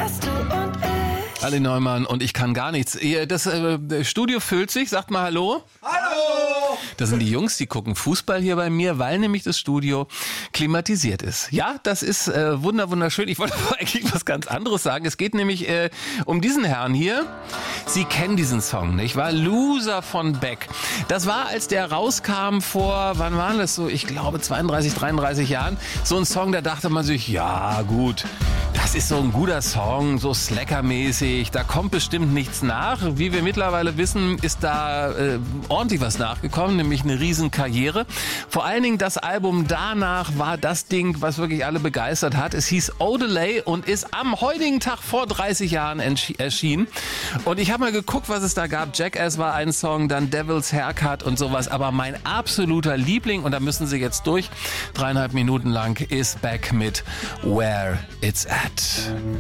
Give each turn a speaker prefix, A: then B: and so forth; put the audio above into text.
A: wärst du und ich.
B: Ali Neumann und ich kann gar nichts. Das Studio füllt sich. Sagt mal Hallo.
C: Hallo!
B: Das sind die Jungs, die gucken Fußball hier bei mir, weil nämlich das Studio klimatisiert ist. Ja, das ist wunderschön. Ich wollte aber eigentlich was ganz anderes sagen. Es geht nämlich um diesen Herrn hier. Sie kennen diesen Song, nicht wahr? Loser von Beck. Das war, als der rauskam vor, wann waren das so? Ich glaube 32, 33 Jahren. So ein Song, da dachte man sich, ja gut, das ist so ein guter Song, so Slacker-mäßig. Da kommt bestimmt nichts nach. Wie wir mittlerweile wissen, ist da ordentlich was nachgekommen, nämlich eine Riesenkarriere. Vor allen Dingen das Album danach war das Ding, was wirklich alle begeistert hat. Es hieß Odelay und ist am heutigen Tag vor 30 Jahren erschienen. Und ich habe mal geguckt, was es da gab. Jackass war ein Song, dann Devil's Haircut und sowas. Aber mein absoluter Liebling, und da müssen Sie jetzt durch, 3,5 Minuten lang, ist Beck mit Where It's At.